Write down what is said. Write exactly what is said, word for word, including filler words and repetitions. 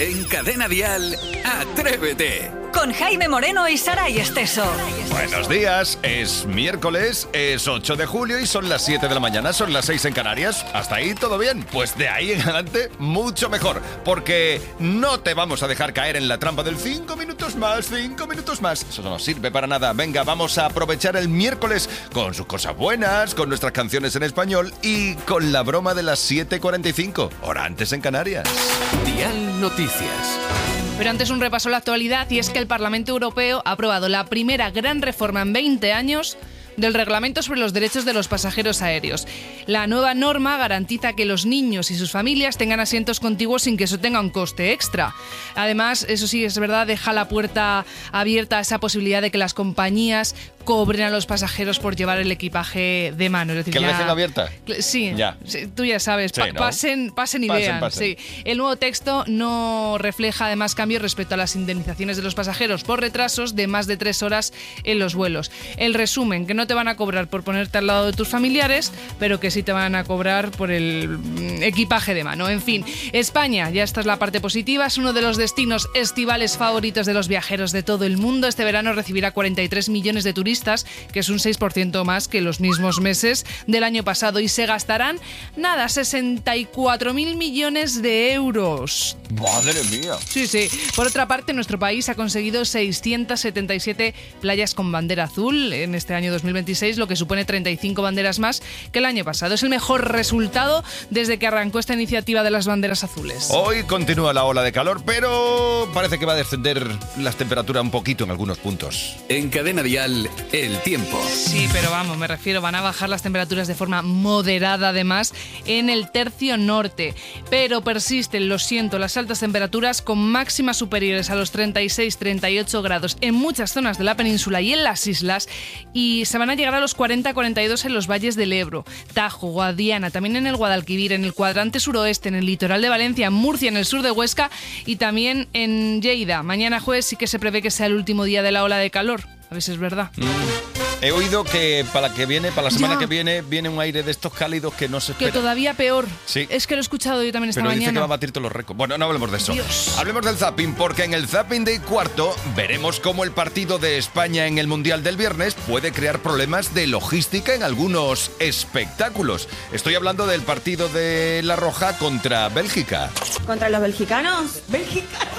En Cadena Dial, Atrévete. Con Jaime Moreno y Saray Esteso. Buenos días, es miércoles, es ocho de julio y son las siete de la mañana, son las seis en Canarias. ¿Hasta ahí todo bien? Pues de ahí en adelante mucho mejor, porque no te vamos a dejar caer en la trampa del cinco minutos más, cinco minutos más. Eso no sirve para nada. Venga, vamos a aprovechar el miércoles con sus cosas buenas, con nuestras canciones en español y con la broma de las siete cuarenta y cinco, hora antes en Canarias. Dial Noticias. Pero antes un repaso a la actualidad, y es que el Parlamento Europeo ha aprobado la primera gran reforma en veinte años del reglamento sobre los derechos de los pasajeros aéreos. La nueva norma garantiza que los niños y sus familias tengan asientos contiguos sin que eso tenga un coste extra. Además, eso sí, es verdad, deja la puerta abierta a esa posibilidad de que las compañías cobren a los pasajeros por llevar el equipaje de mano. Es decir, ¿Que ya... la dejen abierta? Sí, ya. sí, tú ya sabes. Sí, Pa- ¿no? Pasen, pasen y Pasen, vean. pasen. Sí. El nuevo texto no refleja además cambios respecto a las indemnizaciones de los pasajeros por retrasos de más de tres horas en los vuelos. El resumen, que no te van a cobrar por ponerte al lado de tus familiares, pero que sí te van a cobrar por el mm, equipaje de mano. En fin, España, ya esta es la parte positiva, es uno de los destinos estivales favoritos de los viajeros de todo el mundo. Este verano recibirá cuarenta y tres millones de turistas, que es un seis por ciento más que los mismos meses del año pasado, y se gastarán, nada, sesenta y cuatro mil millones de euros. ¡Madre mía! Sí, sí. Por otra parte, nuestro país ha conseguido seiscientas setenta y siete playas con bandera azul en este año dos mil veintiséis, lo que supone treinta y cinco banderas más que el año pasado. Es el mejor resultado desde que arrancó esta iniciativa de las banderas azules. Hoy continúa la ola de calor, pero parece que va a descender las temperaturas un poquito en algunos puntos. En Cadena Dial, el tiempo. Sí, pero vamos, me refiero, van a bajar las temperaturas de forma moderada además en el tercio norte, pero persisten, lo siento, las altas temperaturas con máximas superiores a los treinta y seis treinta y ocho grados en muchas zonas de la península y en las islas, y se van a llegar a los cuarenta cuarenta y dos en los valles del Ebro, Tajo, Guadiana, también en el Guadalquivir, en el cuadrante suroeste, en el litoral de Valencia, en Murcia, en el sur de Huesca y también en Lleida. Mañana jueves sí que se prevé que sea el último día de la ola de calor. A ver si es verdad. Mm. He oído que para la que viene, para la semana Ya. que viene, viene un aire de estos cálidos que no se Que espera. todavía peor. Sí. Es que lo he escuchado yo también esta Pero dice mañana. que va a batir todos los récords. Bueno, no hablemos de eso. Dios. Hablemos del zapping, porque en el zapping de cuarto veremos cómo el partido de España en el Mundial del viernes puede crear problemas de logística en algunos espectáculos. Estoy hablando del partido de La Roja contra Bélgica. ¿Contra los belgicanos? ¿Belgicanos?